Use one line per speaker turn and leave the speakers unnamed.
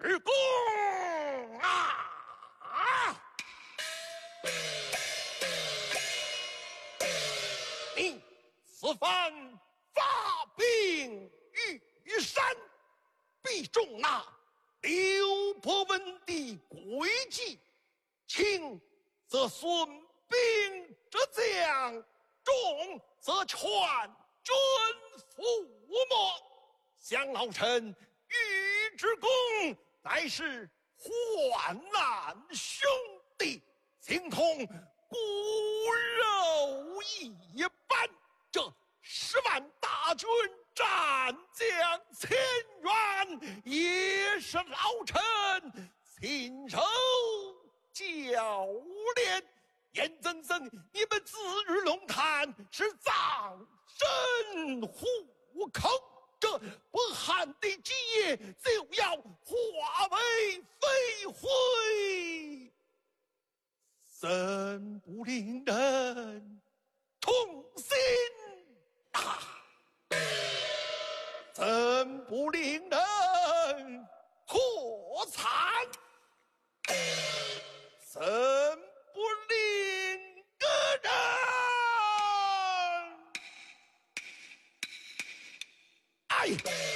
之功啊！你此番发兵于山，必中那刘伯温的诡计，轻则损兵折将，重则全军覆没。降老臣与之功，乃是患难兄弟，形同骨肉一般。这10万大军战将千员，也是老臣亲手教练。眼睁睁你们自日龙潭是葬身虎口，这不汉的基业就要化为飞灰，怎不令人痛心啊？怎不令人破产？怎不令个人哎？